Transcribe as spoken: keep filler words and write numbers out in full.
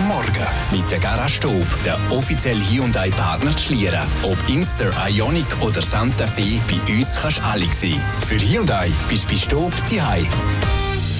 am Morgen. Mit der Garage Staub, der offizielle Hyundai-Partner zu Schlieren. Ob Inster, Ioniq oder Santa Fe, bei uns kannst du alle sehen. Für Hyundai bist du bei Staub zu Hause.